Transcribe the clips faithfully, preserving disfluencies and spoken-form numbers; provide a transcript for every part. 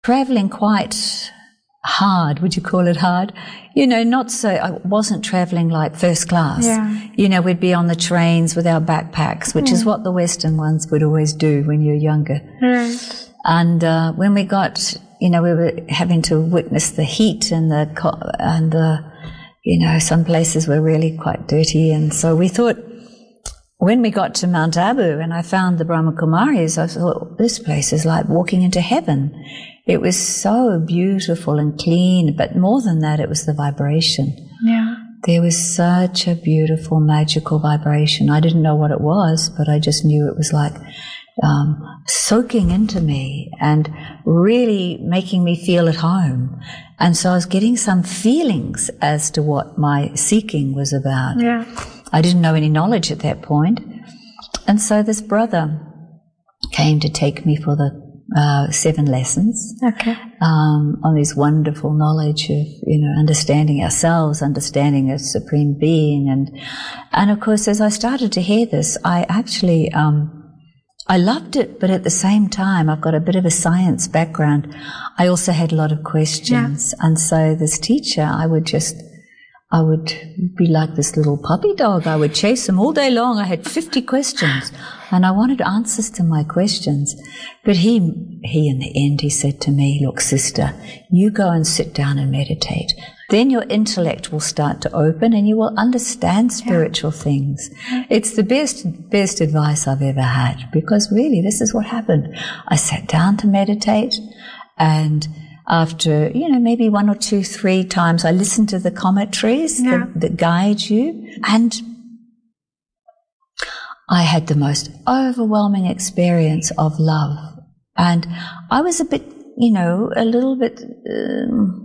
traveling quite hard. Would you call it hard? You know, not so, I wasn't traveling like first class. Yeah. You know, we'd be on the trains with our backpacks, which mm. is what the Western ones would always do when you're younger. Right. And uh, when we got, you know, we were having to witness the heat and the, and the, you know, some places were really quite dirty. And so we thought, when we got to Mount Abu and I found the Brahma Kumaris, I thought, this place is like walking into heaven. It was so beautiful and clean, but more than that, it was the vibration. Yeah. There was such a beautiful, magical vibration. I didn't know what it was, but I just knew it was like um, soaking into me and really making me feel at home. And so I was getting some feelings as to what my seeking was about. Yeah. I didn't know any knowledge at that point. And so this brother came to take me for the Uh, seven lessons okay. um, on this wonderful knowledge of, you know, understanding ourselves, understanding a supreme being, and and of course, as I started to hear this, I actually um, I loved it, but at the same time, I've got a bit of a science background. I also had a lot of questions, yeah. and so this teacher, I would just. I would be like this little puppy dog. I would chase him all day long. I had fifty questions and I wanted answers to my questions. But he, he in the end, he said to me, look, sister, you go and sit down and meditate. Then your intellect will start to open and you will understand spiritual yeah. things. It's the best, best advice I've ever had, because really this is what happened. I sat down to meditate, and after, you know, maybe one or two, three times, I listened to the commentaries yeah. that, that guide you, and I had the most overwhelming experience of love. And I was a bit, you know, a little bit, um,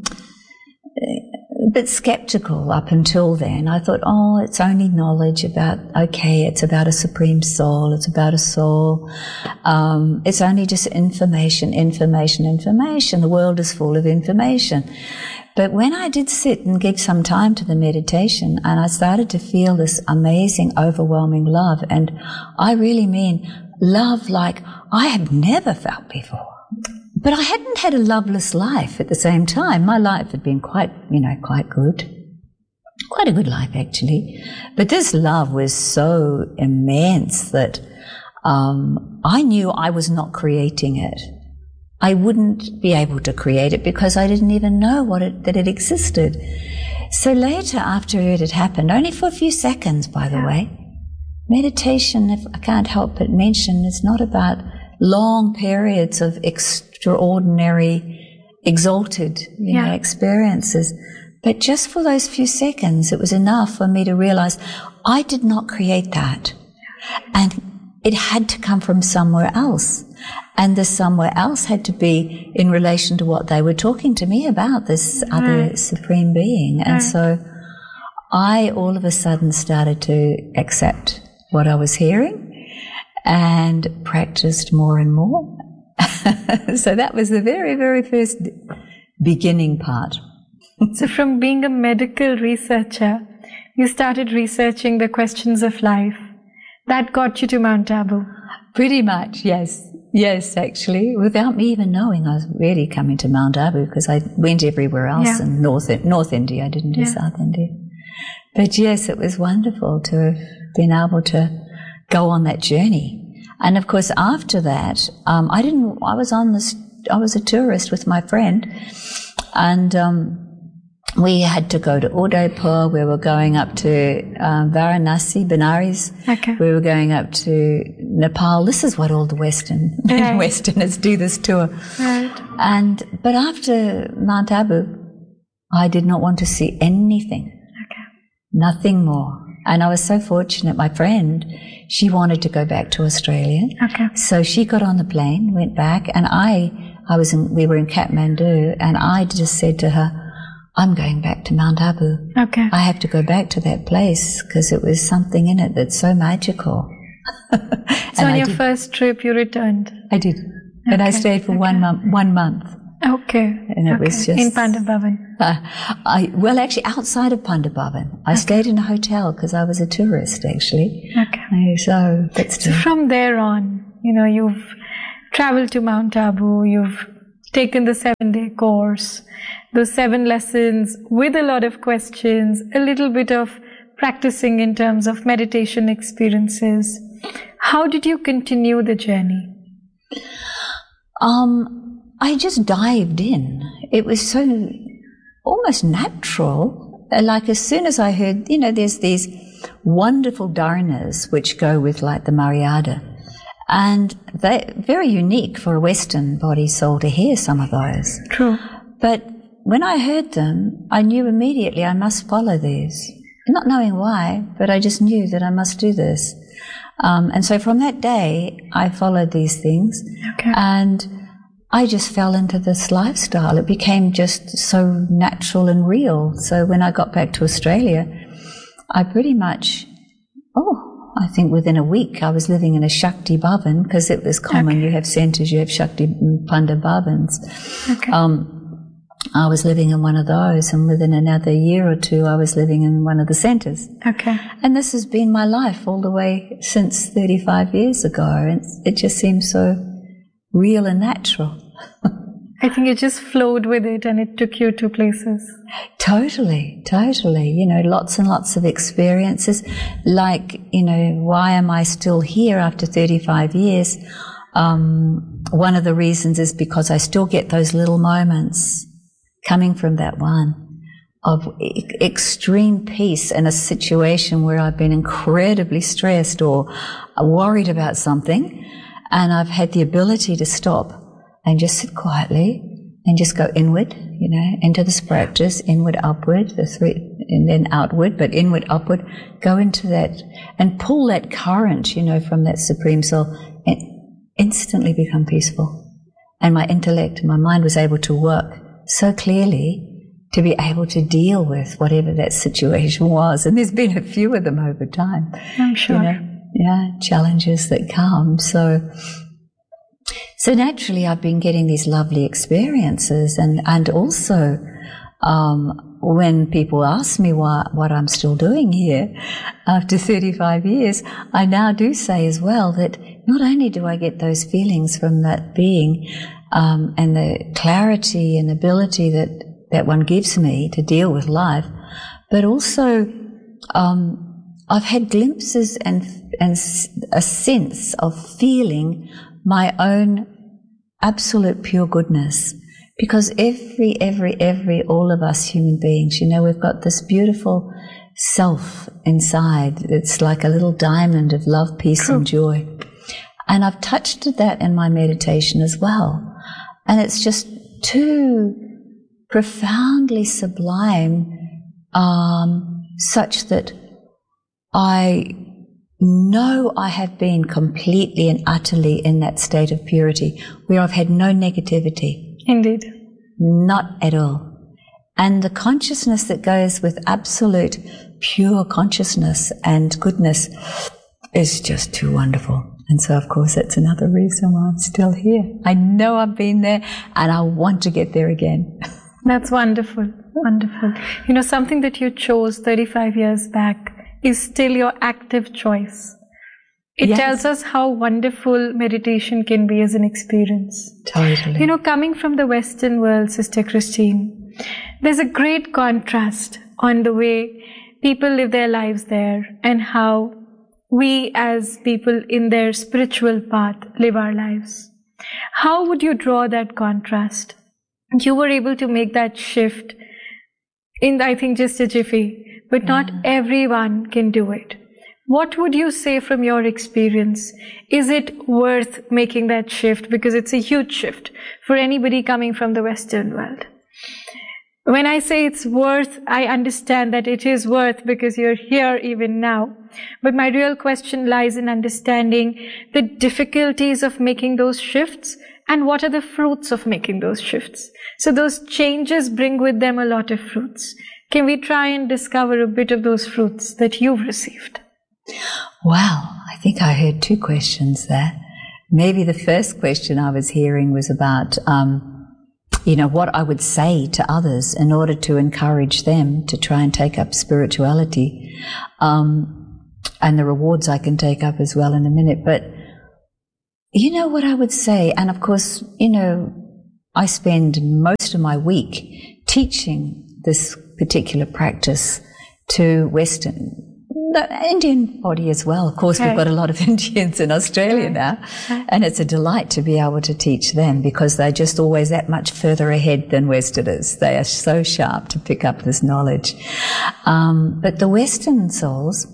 a bit skeptical up until then. I thought, oh, it's only knowledge about, okay, it's about a supreme soul, it's about a soul. Um, it's only just information, information, information. The world is full of information. But when I did sit and give some time to the meditation, and I started to feel this amazing, overwhelming love, and I really mean love like I had never felt before. But I hadn't had a loveless life at the same time. My life had been quite, you know, quite good. Quite a good life, actually. But this love was so immense that um, I knew I was not creating it. I wouldn't be able to create it because I didn't even know what it, that it existed. So later, after it had happened, only for a few seconds, by the way, meditation, if I can't help but mention, is not about long periods of extraordinary, exalted, you yeah. know, experiences. But just for those few seconds, it was enough for me to realize I did not create that. And it had to come from somewhere else. And the somewhere else had to be in relation to what they were talking to me about, this right. other supreme being. And right. so I all of a sudden started to accept what I was hearing and practiced more and more. So that was the very, very first beginning part. So from being a medical researcher, you started researching the questions of life. That got you to Mount Abu. Pretty much, yes. Yes, actually, without me even knowing I was really coming to Mount Abu, because I went everywhere else yeah. in North, North India. I didn't do yeah. South India. But yes, it was wonderful to have been able to go on that journey. And of course, after that, um, I didn't, I was on this, I was a tourist with my friend, and um, we had to go to Udaipur. We were going up to uh, Varanasi, Benares. Okay. We were going up to Nepal. This is what all the Western right. Westerners do, this tour. Right. And but after Mount Abu, I did not want to see anything. Okay. Nothing more. And I was so fortunate. My friend, she wanted to go back to Australia. Okay. So she got on the plane, went back, and I, I was in, we were in Kathmandu, and I just said to her, I'm going back to Mount Abu. Okay. I have to go back to that place because it was something in it that's so magical. So on I your did. first trip, you returned? I did. Okay. And I stayed for okay. one month. One month. Okay. And it okay. was just... In Pandabhavan? Uh, I, well, actually, outside of Pandabhavan. I okay. stayed in a hotel because I was a tourist, actually. Okay. So, but still. So from there on, you know, you've traveled to Mount Abu, you've taken the seven-day course, those seven lessons with a lot of questions, a little bit of practicing in terms of meditation experiences. How did you continue the journey? Um, I just dived in. It was so almost natural. Like as soon as I heard, you know, there's these wonderful dharanas which go with like the Maryada. And they're very unique for a Western body soul to hear some of those. True. But when I heard them, I knew immediately I must follow these. Not knowing why, but I just knew that I must do this. Um, and so from that day, I followed these things. Okay. And I just fell into this lifestyle. It became just so natural and real. So when I got back to Australia, I pretty much, oh, I think within a week I was living in a Shakti Bhavan, because it was common. Okay. You have centres, you have Shakti Panda Bhavans. Okay. Um, I was living in one of those, and within another year or two I was living in one of the centres. Okay. And this has been my life all the way since thirty-five years ago, and it just seems so real and natural. I think you just flowed with it and it took you to places. Totally, totally. You know, lots and lots of experiences. Like, you know, why am I still here after thirty-five years? Um, one of the reasons is because I still get those little moments coming from that one of e- extreme peace in a situation where I've been incredibly stressed or worried about something, and I've had the ability to stop and just sit quietly and just go inward, you know, into this practice, inward, upward, the three, and then outward, but inward, upward, go into that and pull that current, you know, from that Supreme Soul and instantly become peaceful. And my intellect, my mind was able to work so clearly to be able to deal with whatever that situation was. And there's been a few of them over time. I'm sure. You know, yeah, challenges that come. So, so naturally I've been getting these lovely experiences, and, and also, um, when people ask me why, what I'm still doing here after thirty-five years, I now do say as well that not only do I get those feelings from that being, um, and the clarity and ability that, that one gives me to deal with life, but also, um, I've had glimpses and, and a sense of feeling my own absolute pure goodness. Because every, every, every, all of us human beings, you know, we've got this beautiful self inside. It's like a little diamond of love, peace, True. and joy. And I've touched that in my meditation as well. And it's just too profoundly sublime, um, such that I know I have been completely and utterly in that state of purity where I've had no negativity. Indeed. Not at all. And the consciousness that goes with absolute pure consciousness and goodness is just too wonderful. And so, of course, that's another reason why I'm still here. I know I've been there and I want to get there again. That's wonderful. Wonderful. You know, something that you chose thirty-five years back is still your active choice. It Yes. tells us how wonderful meditation can be as an experience. Totally. You know, coming from the Western world, Sister Christine, there's a great contrast on the way people live their lives there and how we as people in their spiritual path live our lives. How would you draw that contrast? You were able to make that shift in, I think, just a jiffy, but Yeah. not everyone can do it. What would you say from your experience? Is it worth making that shift? Because it's a huge shift for anybody coming from the Western world. When I say it's worth, I understand that it is worth because you're here even now. But my real question lies in understanding the difficulties of making those shifts and what are the fruits of making those shifts. So those changes bring with them a lot of fruits. Can we try and discover a bit of those fruits that you've received? Wow, I think I heard two questions there. Maybe the first question I was hearing was about, um, you know, what I would say to others in order to encourage them to try and take up spirituality, um, and the rewards I can take up as well in a minute. But you know what I would say, and of course, you know, I spend most of my week teaching this particular practice to Western, the Indian body as well. Of course, okay. We've got a lot of Indians in Australia now, and it's a delight to be able to teach them because they're just always that much further ahead than Westerners. They are so sharp to pick up this knowledge. Um, but the Western souls,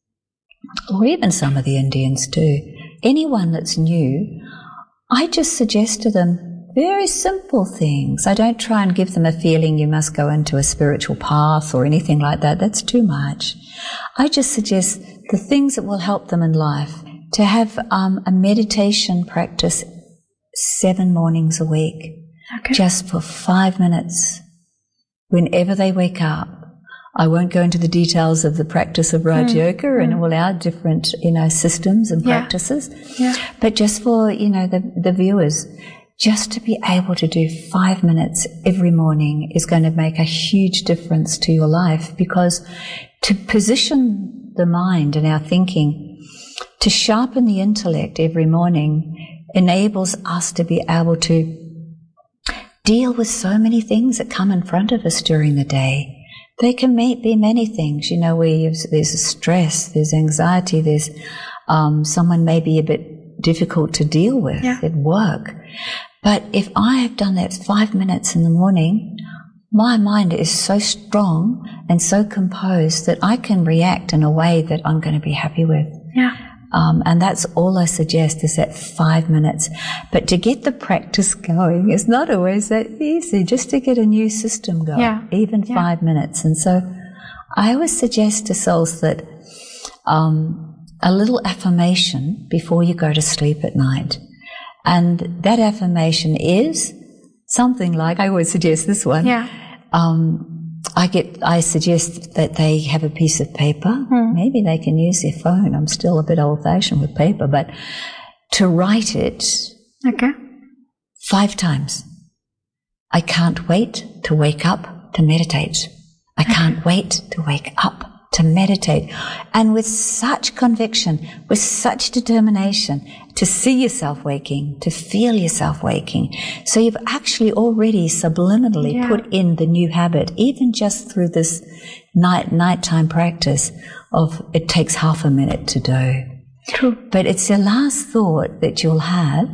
or even some of the Indians too, anyone that's new, I just suggest to them very simple things. I don't try and give them a feeling you must go into a spiritual path or anything like that. That's too much. I just suggest the things that will help them in life, to have um, a meditation practice seven mornings a week, okay. Just for five minutes. Whenever they wake up, I won't go into the details of the practice of Raj mm. Yoga mm. and all our different, you know, systems and yeah. practices, yeah. but just for, you know, the, the viewers, just to be able to do five minutes every morning is going to make a huge difference to your life, because to position the mind and our thinking, to sharpen the intellect every morning enables us to be able to deal with so many things that come in front of us during the day. They can be many things, you know, where there's stress, there's anxiety, there's um, someone may be a bit difficult to deal with yeah. at work. But if I have done that five minutes in the morning, my mind is so strong and so composed that I can react in a way that I'm going to be happy with. Yeah. Um, and that's all I suggest, is that five minutes. But to get the practice going is not always that easy, just to get a new system going, yeah. even yeah. five minutes. And so I always suggest to souls that um, a little affirmation before you go to sleep at night. And that affirmation is something like, I always suggest this one. Yeah. Um, I get, I suggest that they have a piece of paper. Mm. Maybe they can use their phone. I'm still a bit old-fashioned with paper, but to write it okay. five times. I can't wait to wake up to meditate. I okay. can't wait to wake up to meditate. And with such conviction, with such determination, to see yourself waking, to feel yourself waking. So you've actually already subliminally yeah. put in the new habit, even just through this night nighttime practice of it takes half a minute to do. True. But it's the last thought that you'll have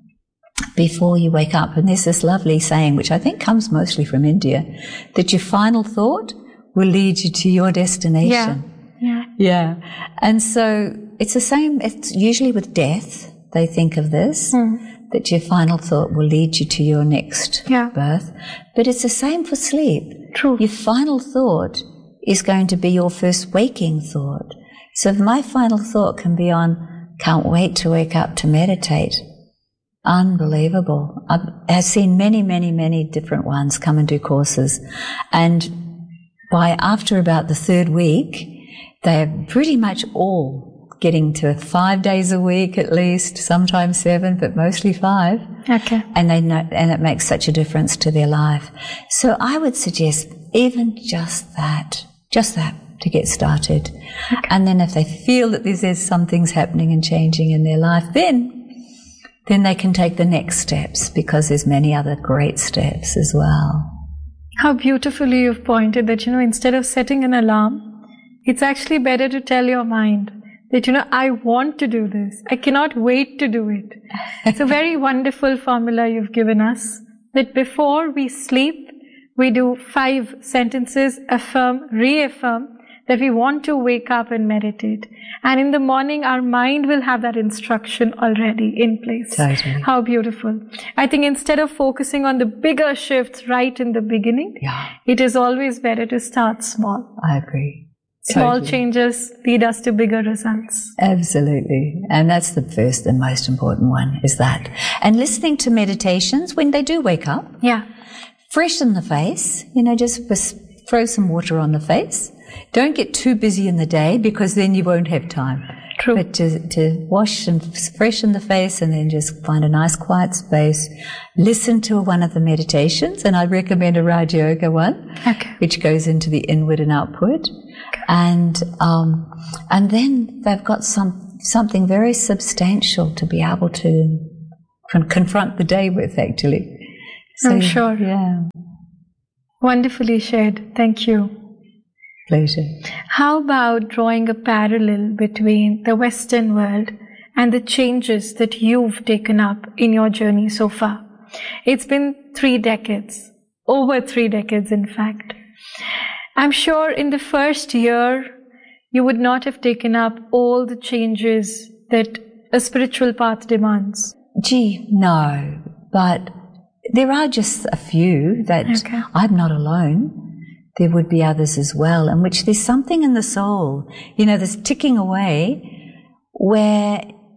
before you wake up. And there's this lovely saying, which I think comes mostly from India, that your final thought will lead you to your destination. Yeah. Yeah. Yeah. And so it's the same, it's usually with death, they think of this, mm. that your final thought will lead you to your next yeah. birth. But it's the same for sleep. True. Your final thought is going to be your first waking thought. So if my final thought can be on, can't wait to wake up to meditate. Unbelievable. I've, I've seen many, many, many different ones come and do courses. And by after about the third week, they're pretty much all getting to five days a week at least, sometimes seven, but mostly five. Okay. And they know, and it makes such a difference to their life. So I would suggest even just that, just that to get started. Okay. And then if they feel that there's, there's some things happening and changing in their life, then then they can take the next steps, because there's many other great steps as well. How beautifully you've pointed that, you know, instead of setting an alarm, it's actually better to tell your mind that, you know, I want to do this. I cannot wait to do it. It's a very wonderful formula you've given us, that before we sleep, we do five sentences, affirm, reaffirm, that we want to wake up and meditate. And in the morning, our mind will have that instruction already in place. Totally. How beautiful. I think instead of focusing on the bigger shifts right in the beginning, yeah. it is always better to start small. I agree. Small Totally. changes lead us to bigger results. Absolutely. And that's the first and most important one, is that. And listening to meditations when they do wake up. Yeah. Freshen the face, you know, just throw some water on the face. Don't get too busy in the day, because then you won't have time. True. But to, to wash and freshen the face, and then just find a nice quiet space. Listen to one of the meditations, and I recommend a Raj Yoga one, okay. which goes into the inward and outward. Okay. And um, and then they've got some something very substantial to be able to con- confront the day with, actually. So, I'm sure. Yeah. Wonderfully shared. Thank you. Pleasure. How about drawing a parallel between the Western world and the changes that you've taken up in your journey so far? It's been three decades, over three decades in fact. I'm sure in the first year, you would not have taken up all the changes that a spiritual path demands. Gee, no, but there are just a few that Okay. I'm not alone. There would be others as well, in which there's something in the soul, you know, there's ticking away where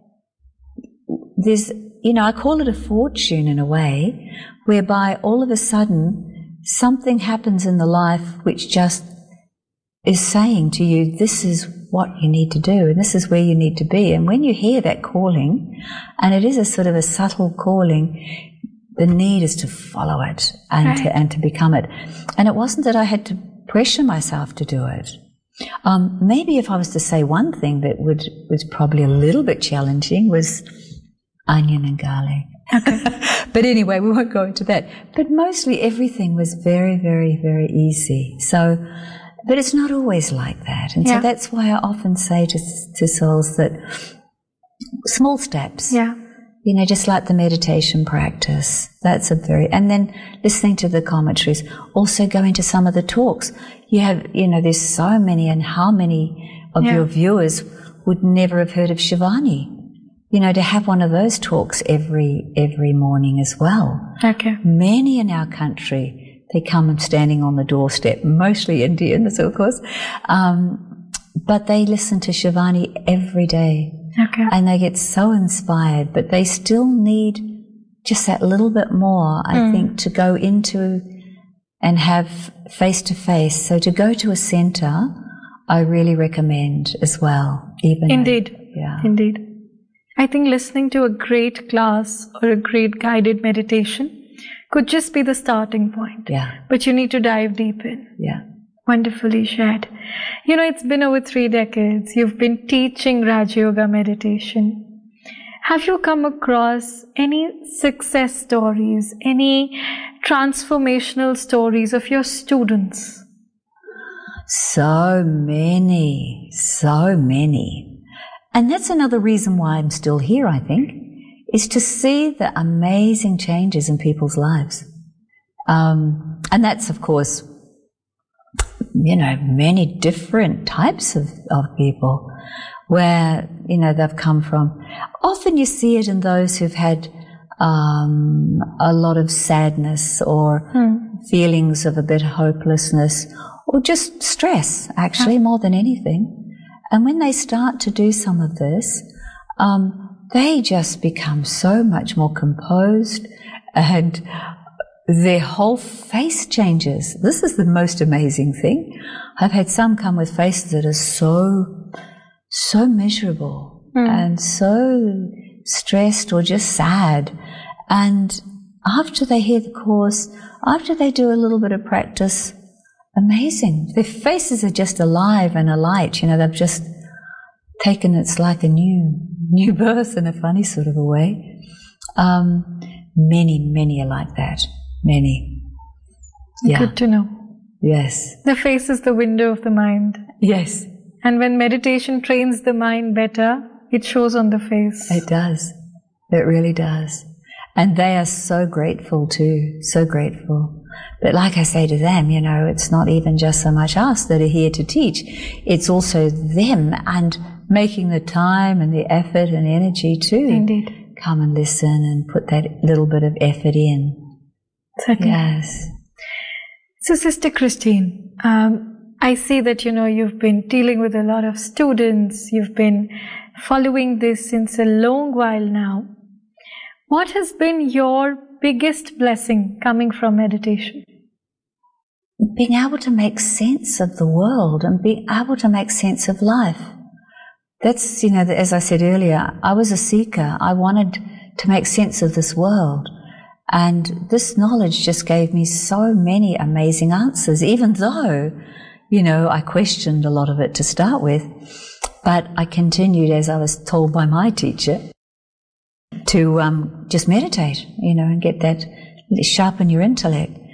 there's, you know, I call it a fortune in a way, whereby all of a sudden something happens in the life which just is saying to you, this is what you need to do and this is where you need to be. And when you hear that calling, and it is a sort of a subtle calling, the need is to follow it and, right. to, and to become it. And it wasn't that I had to pressure myself to do it. Um, maybe if I was to say one thing that would was probably a little bit challenging was onion and garlic. Okay. But anyway, we won't go into that. But mostly everything was very, very, very easy. So, but it's not always like that. And yeah. so that's why I often say to, to souls that small steps. Yeah. You know, just like the meditation practice. That's a very, and then listening to the commentaries. Also going to some of the talks. You have, you know, there's so many, and how many of yeah. your viewers would never have heard of Shivani? You know, to have one of those talks every, every morning as well. Okay. Many in our country, they come standing on the doorstep, mostly Indians, of course, um, but they listen to Shivani every day. Okay. And they get so inspired, but they still need just that little bit more, I mm. think, to go into and have face-to-face. So to go to a centre, I really recommend as well. Even Indeed. Though, yeah. Indeed. I think listening to a great class or a great guided meditation could just be the starting point. Yeah. But you need to dive deep in. Yeah. Wonderfully shared. You know, it's been over three decades. You've been teaching Raja Yoga meditation. Have you come across any success stories, any transformational stories of your students? So many, so many. And that's another reason why I'm still here, I think, is to see the amazing changes in people's lives. Um, and that's, of course, you know, many different types of, of people where, you know, they've come from. Often you see it in those who've had um, a lot of sadness or hmm. feelings of a bit of hopelessness or just stress, actually, yeah. more than anything. And when they start to do some of this, um, they just become so much more composed and their whole face changes. This is the most amazing thing. I've had some come with faces that are so, so miserable mm. and so stressed or just sad. And after they hear the course, after they do a little bit of practice, amazing. Their faces are just alive and alight. You know, they've just taken, it's like a new, new birth in a funny sort of a way. Um, many, many are like that. Many. Yeah. Good to know. Yes. The face is the window of the mind. Yes. And when meditation trains the mind better, it shows on the face. It does. It really does. And they are so grateful too. So grateful. But like I say to them, you know, it's not even just so much us that are here to teach. It's also them and making the time and the effort and energy to Indeed. Come and listen and put that little bit of effort in. Certainly. Yes. So, Sister Christine, um, I see that, you know, you've been dealing with a lot of students. You've been following this since a long while now. What has been your biggest blessing coming from meditation? Being able to make sense of the world and being able to make sense of life. That's, you know, as I said earlier, I was a seeker. I wanted to make sense of this world. And this knowledge just gave me so many amazing answers, even though, you know, I questioned a lot of it to start with. But I continued, as I was told by my teacher, to um, just meditate, you know, and get that sharpen your intellect.